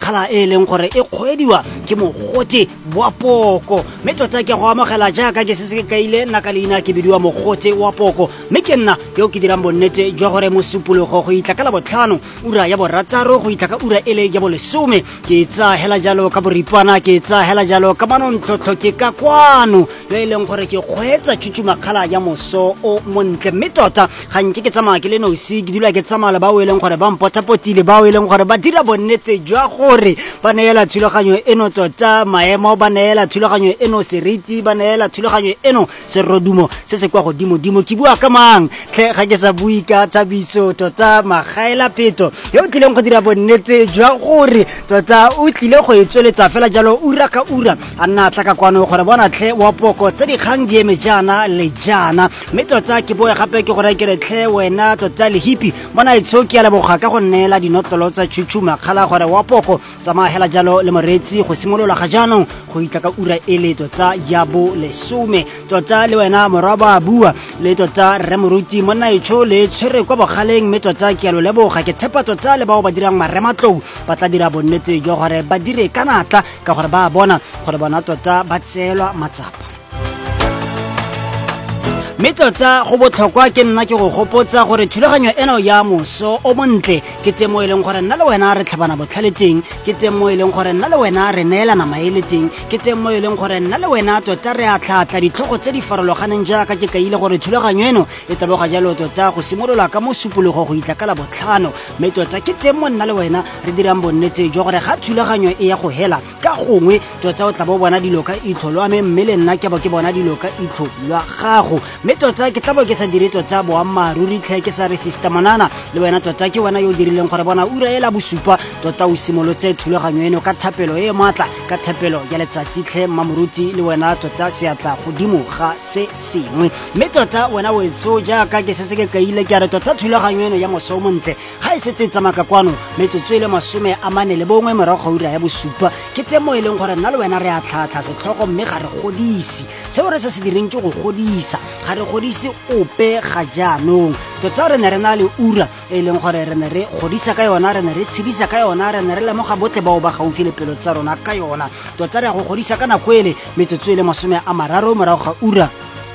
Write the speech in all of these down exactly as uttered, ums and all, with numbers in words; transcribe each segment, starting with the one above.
kgala e leng gore e kgwediwa ke mogote wa poko mme tota ke go amogela jaaka ke se se kaile nna ka leina ke bidiwa mogote wa poko mme ke nna yo ke dirang bonnete jwa gore mosupologo go itla ka la botlhano ura ya borataro go itla ka ura ele ya bolesome ke tsa hela jalo ka boripana ke tsa hela jalo ka manontlhotlho ke ka kwano yo e leng gore ke kgwetsa tshutshuma kgala ya moso o montle mme tota ga nke ke tsamaya ke le nosi ke dula ke tsamaya ba o e leng gore ba mpotapotile ba o e leng gore ba dira bonnete jwa gore ba neela thulaganyo eno tota maemo ba neela thulaganyo eno seriti ba neela thulaganyo eno serodumo se se kwa godimo-dimo ke bua ka mang tle ga ke sa bui ka Thabiso tota Magaela Pheto yo o tlileng go dira bonnete jwa gore tota o tlile go e tsweletsa fela jalo ura ka ura a nna tla ka kwano gore bona tle wa poko tse di kgang di eme jaana le jaana mme tota ke boe gape ke gore ke re tle wena tota le hippie bona itshoki ya leboga ka go neela dinotlolo tsa tshutshuma kgala gore wa poko tsamaya hela jalo le moretsi go simolola ga jaanong go itla ka ura ele tota ya bo lesome tota le wena moraba bua le tota re moruti monna itsho le tshwere kwa bogaleng mme tota ke a lo leboga ke tshepa tota le bao ba dirang marematlou ba tla dira bonnete jwa gore ba dire ka natla ka gore ba bona gore bona tota ba tseelwa matsapa mme tota go botlhokwa ke nna ke go gopotsa gore thulaganyo eno ya moso o montle ke temo e leng gore nna le wena re tlhabana botlhaleteng ke temo e leng gore nna le wena re neelana maeleteng ke temo e leng gore nna le wena tota re a tlhatla ditlhogo tse di farologaneng jaaka ke kaile gore thulaganyo eno e taboga jalo tota go simolola ka mosupologo go itla ka la botlhano mme tota ke temo nna le wena re dirang bonnete jwa gore ga thulaganyo e ya go hela ka gongwe tota o tla bo bona dilo ka itlho lwa me mme le nna ke bo ke bona dilo ka itlho lwa gago mme tota ke tlabo ke sa dire tota boammaaruri tlhe ke sa re sister Manana le wena tota ke wena yo dirileng gore bona ura ela bosupa tota o simolotse thulaganyo eno ka thapelo e matla ka thapelo ya letsatsi tlhe mamoruti le wena tota se atla godimo ga se sengwe mme tota wena o etso jaaka ke se se ke kaile ke re tota thulaganyo eno ya moso montle ga e setse tsamaka kwano metsotso ile masome a mane le bongwe morago ura ya bosupa ke temo e leng gore nna le wena re a tlhatlha setlhogo mme ga re godisi seo re se se direng ke go godisa ga re godisi ope ga jaanong tota re ne re na le ura e leng gore re ne re godisa ka yona re ne re tshedisa ka yona re ne re lemoga botlhe bao ba gaufi le pelo tsa rona ka yona tota re ya go godisa ka nako ele metsotso e le masome a mararo morago ga ura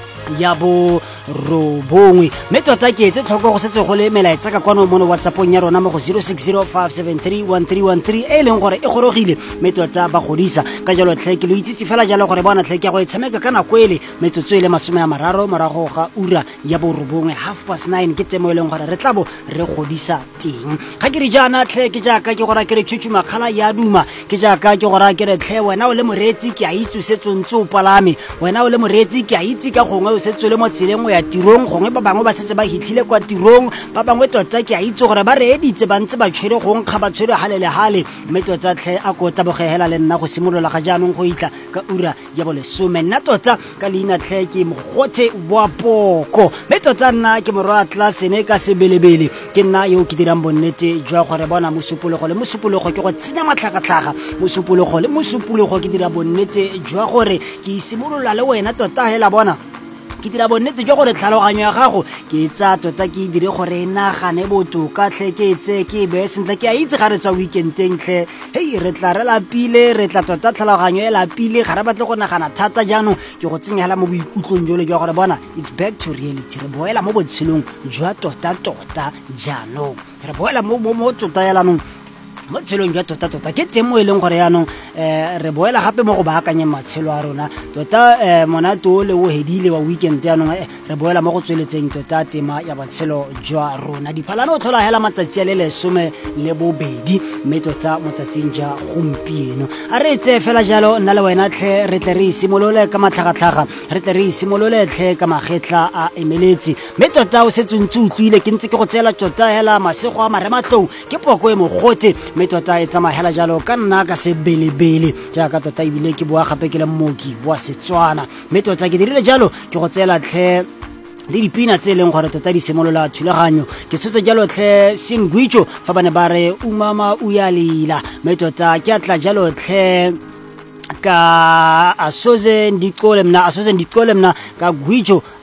ya bo robongwe mme tota ke etse tlhoko go setse go le melaetsa ka kwano mono WhatsAppong ya rona mo go zero six zero five seven three one three one three e leng gore e gorogile mme tota ba godisa ka jalo tlhe ke lo itsitse fela jalo gore bona tlhe ke go e tshameka ka nako ele metsotso e le masome a mararo morago ga ura ya bo robongwe half past nine ke temo e leng gore re tlabo re godisa teng ga ke re jaana tlhe ke jaaka ke gora ke re tshutshuma kgala ya duma ke jaaka ke gora ke re tlhe wena o le moretsi ke a itse setsontse o palame wena o le moretsi ke a itse ka gongwe o setse le mo tseleng ya tirong gongwe ba bangwe ba setse ba hitlhile kwa tirong ba bangwe tota ke a itse gore ba re editse ba ntse ba tshwere gong ga ba tshwere halele hale mme tota tlhe a go tabogela le nna go simolola ga jaanong go itla ka ura ya bolesome nna tota ka leina tlhe ke mogote wa poko mme tota nna ke morwa class ne ka sebelebele ke nna yo ke dirang bonnete jwa gore bona mosupologo le mosupologo ke go tsenya matlhagatlhaga mosupologo le mosupologo ke dira bonnete jwa gore ke simolola le wena tota hela bona ke dira bonnete jwa gore tlhaloganyo ya gago ke tsa tota ke dire gore nagane botoka tlhe ke tse ke be sentle ke a itse ga re tswa weekendeng tlhe hei re tla re lapile re tla tota tlhaloganyo e lapile ga re batle go nagana thata jaanong ke go tsenyela mo boikutlong jole jwa gore bona it's back to reality re boela mo botshelong jwa tota tota jaanong re boela mo mo tota yalanong mo tshelong jwa tota tota ke temo e leng gore yaanong um re boela gape mo go baakanyeng matshelo a rona tota um monate o le o hedile wa weekend yaanong re boela mo go tsweletseng tota tema ya matshelo jwa rona diphalane o tlhola hela matsatsi a le lesome le bobedi mme tota motsatsing ja gompieno a re tse fela jalo nna le wena tlhe re tle re isimolole ka matlhagatlhaga re tle re isimolole tlhe ka magetla a emeletsi mme tota o setse ntse utlwile ke ntse ke go tseela tota hela masego a marematlou ke poko e mogote mme tota e tsamaya jalo ka nna ka sebelebele jaaka tota ebile ke boa gape ke le mmoki wa Setswana mme tota ke dirile jalo ke go tseela tlhe le dipina tse leng gore tota di simolola thulaganyo ke setse jalo tlhe Singwitso fa bane ba re umama uyalila mme tota ke atla jalo tlhe ka asoze ndikole mna asoze ndikole mna ka Gwitso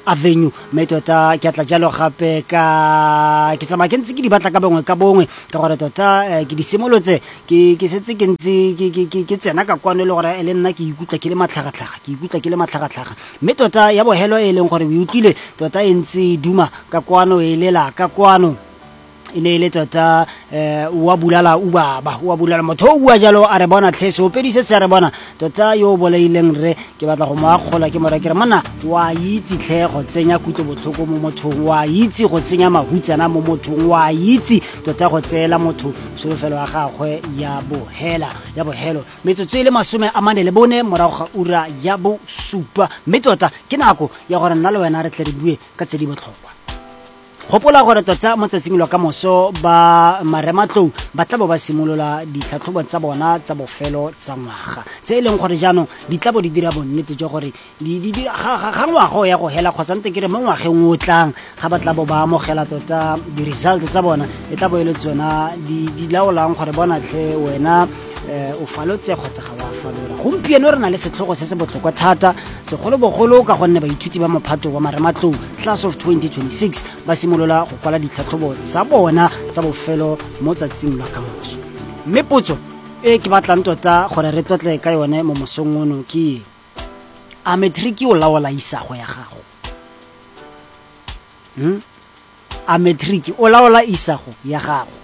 Avenue mme tota ke tla jalo gape ka ke tsama ke ntse ke di batla ka bongwe ka bongwe ka gore tota ke di simolotse ke ke setse ke ntse ke ke tsena ka kwano le gore le nna ke ikutla ke le matlhagatlhaga ke ikutla ke le matlhagatlhaga mme tota ya bohelo e leng gore o utlwile tota e ntse duma ka kwano e lela ka kwano e ne ile tota wa bulala u baba wa bulala motho o bua jalo a re bona tlhese o pedise se re bona tota yo boleileng re ke batla go mo akgola ke mora ke re monna wa itse tlhego tsenya kutlo botlhoko mo mothong wa itse go tsenya mahutsana mo mothong wa itse tota go tseela motho solofelo wa gagwe ya bohela ya bohelo metsotso ile masome a mane le bone morago ga ura ya bo supa mme tota ke nako ya gore nna le wena re tle re bue ka tse di botlhokwa gopola gore tota mo tsatsing lo ka moso ba marematlou ba tla bo ba simolola ditlhatlhobo tsa bona tsa bofelo tsa ngwaga tse e leng gore jaanong di tla bo di dira bonnete jwa gore ga ngwaga ya go hela kgotsa nte kere mo ngwageng o tlang ga ba tla bo ba amogela tota di-result tsa bona e tla bo e le tsona di laolang gore bona tlhe wena o falotse kgotsa ga wa falola gompieno re na le setlhogo se se botlhokwa thata segolobogolo ka gonne baithuti ba mophato wa marematlou class of twenty twenty-six ba simolola go kwala ditlhatlhobo tsa bona tsa bofelo mo tsatsing la kamoso mme potso e ke batlang tota gore re tlotle ka yone mo mosong ono ke a matric o laola isago ya gago hm a matric o laola isago ya gago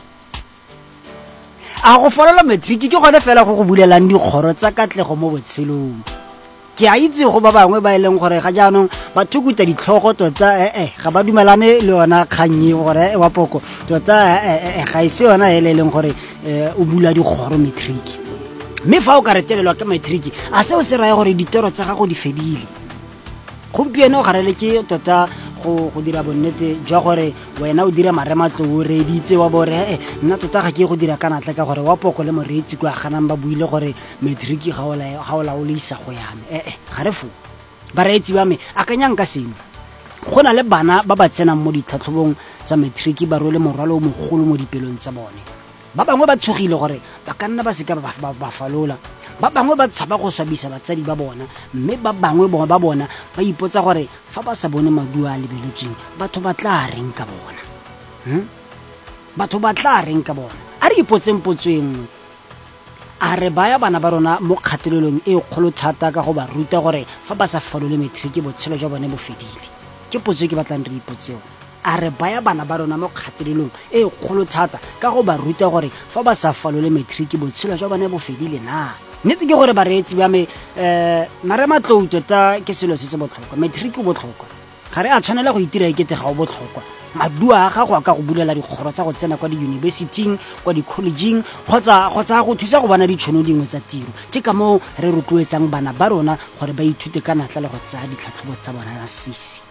a go falola matric ke gone fela go go bulelang dikgoro tsa katlego mo botshelong ke a itse go ba bangwe ba ileng gore ga jaanong ba thukuta ditlhogo tota eh eh ga ba dumelane le yona kgannye gore wa poko tota eh eh ga ise yona ele leng gore o bula dikgoro matric mme fa o ka retelelwa ke matric a se o se raya gore ditoro tsa gago di fedile gompieno ga re le ke tota go go dira bonnete jwa gore wena o dira marematlou o reditse wa bore eh nna tota ga ke go dira kana tla ka gore wa poko le moreetsi kwa ganang ba buile gore matric ga o la ga o la o le isa go yame eh eh ga re fu ba reetsi ba me a kanyang ka seno gona le bana ba ba tsenang mo ditlhatlhobong tsa matric ba role morwalo o mogolo mo dipelong tsa bone ba bangwe ba tshogile gore ba ka nna ba se ka ba falola ba bangwe ba tshaba go swabisa batsadi ba bona mme ba bangwe bona ba bona ba ipotsa gore fa ba sa bone maduo a lebeletseng batho ba tla reng ka bona hm batho ba tla reng ka bona a re ipotseng potsweng a re baya bana ba rona mo kgatelelong e kgolo thata ka go ba ruta gore fa ba sa falole matric botshelo jwa bone bo fedile ke potso ke batlang re ipotseo a re baya bana ba rona mo kgatelelong e kgolo thata ka go ba ruta gore fa ba sa falole matric botshelo jwa bone bo fedile na nnete ke gore bareetsi ba me um marematlou tota ke selo se se botlhokwa matric o botlhokwa ga re a tshwanela go itira ekete ga o botlhokwa maduo a gago a ka go bulela dikgoro tsa go tsena kwa diyunibesithing kwa di-collegeng kgotsa go thusa go bona ditšhono dingwe tsa tiro ke ka moo re rotloetsang bana ba rona gore ba ithute ka natla le go tsaya ditlhatlhobo tsa bona ya sisi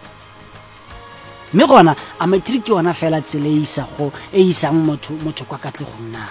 mme gona a matric yona fela tsela e isang motho kwa katlegong na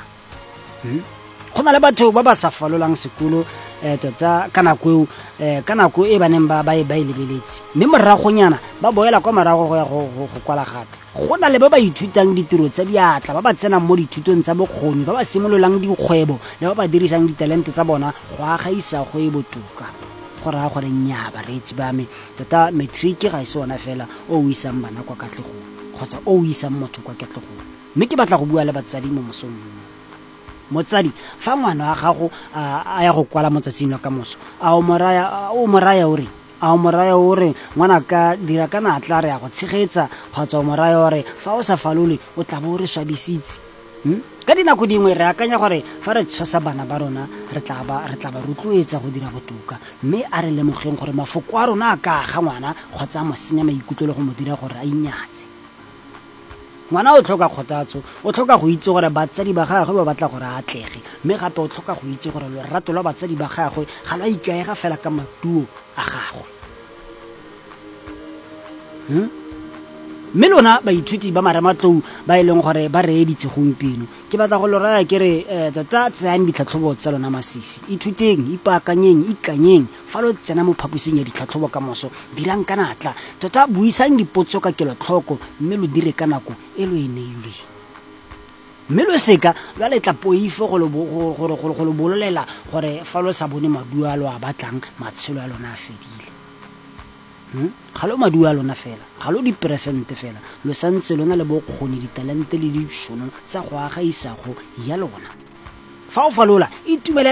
go na le batho ba ba sa falolang sekolo um tota ka nako e ba neng ba e lebeletse mme moragonyana ba boela kwa morago go ya go kwala gape go na le ba ba ithutang ditiro tsa diatla ba ba tsenang mo dithutong tsa bokgoni ba ba simololang dikgwebo le ba ba dirisang ditalente tsa bona go aga isago e botoka go raya gore nnyaa bareetsi ba me tota matric ga e se ona fela o o isang bana kwa katlegong kgotsa o o isang motho kwa katlegong mme ke batla go bua le batsadi mo mosong motsadi fa ngwana wa gago a ya go kwala motsatsing la kamoso a o moraya ore a o moraya ore ngwana ka dira ka natla re ya go tshegetsa kgotsa o moraya ore fa o sa falole o tla bo re swabisitse ka dinako dingwe re akanya gore fa re tshosa bana ba rona re tla ba rotloetsa go dira botoka mme a re lemogeng gore mafoko a rona a ka ga ngwana kgotsa a mo senya maikutlo le go mo dira gore a inyatse ngwana o tlhoka kgothatso o tlhoka go itse gore batsadi ba gagwe ba batla gore a atlege mme gape o tlhoka go itse gore lorato lwa batsadi ba gagwe ga lwa ikaega fela ka maduo a gagwe mme lona baithuti ba marematlou ba e leng gore ba reeditse gompieno ke batla go lo raya ke re tota tsayang ditlhatlhobo tsa lona masisi ithuteng ipaakanyeng ikanyeng fa lo tsena mo phaposing ya ditlhatlhobo ka moso dirang ka natla tota buisang dipotso ka kelotlhoko mme lo dire ka nako e lo e neilweng mme lo seka lwa letla poifo go lo bololela gore fa lo sa bone maduo a lo a batlang matshelo a lona a fedile ga lo maduo a lona fela ga lo diperesente fela lo santse lona le bokgoni ditalente le ditšhono tsa go aga isago ya lona fa o falola itumele